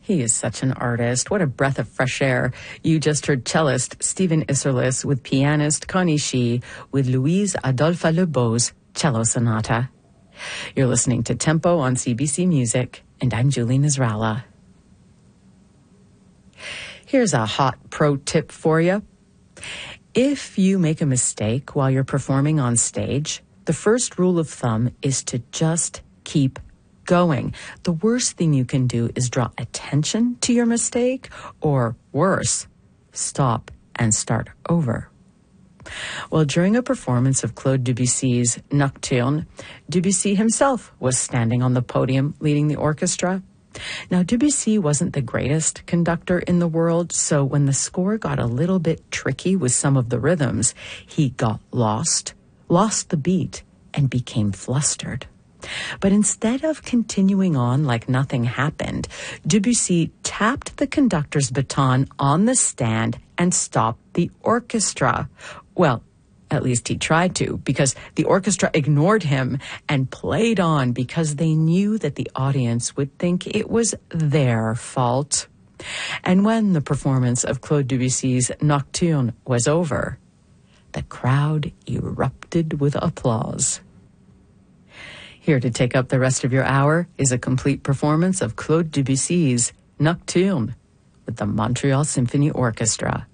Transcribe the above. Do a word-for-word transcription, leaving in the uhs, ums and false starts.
He is such an artist. What a breath of fresh air. You just heard cellist Stephen Isserlis with pianist Connie Shee with Louise Adolphe Lebeau's Cello Sonata. You're listening to Tempo on C B C Music, and I'm Julie Nasrallah. Here's a hot pro tip for you. If you make a mistake while you're performing on stage, the first rule of thumb is to just keep going. The worst thing you can do is draw attention to your mistake, or worse, stop and start over. Well, during a performance of Claude Debussy's Nocturne, Debussy himself was standing on the podium leading the orchestra. Now, Debussy wasn't the greatest conductor in the world, so when the score got a little bit tricky with some of the rhythms, he got lost, lost the beat, and became flustered. But instead of continuing on like nothing happened, Debussy tapped the conductor's baton on the stand and stopped the orchestra. Well, at least he tried to, because the orchestra ignored him and played on because they knew that the audience would think it was their fault. And when the performance of Claude Debussy's Nocturne was over, the crowd erupted with applause. Here to take up the rest of your hour is a complete performance of Claude Debussy's Nocturne with the Montreal Symphony Orchestra.